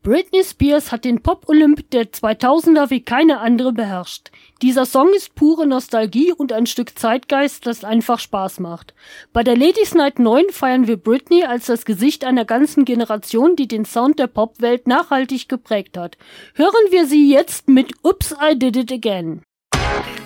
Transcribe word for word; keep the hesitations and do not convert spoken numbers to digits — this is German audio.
Britney Spears hat den Pop-Olymp der zweitausender wie keine andere beherrscht. Dieser Song ist pure Nostalgie und ein Stück Zeitgeist, das einfach Spaß macht. Bei der Ladies Night neun feiern wir Britney als das Gesicht einer ganzen Generation, die den Sound der Popwelt nachhaltig geprägt hat. Hören wir sie jetzt mit Oops, I Did It Again.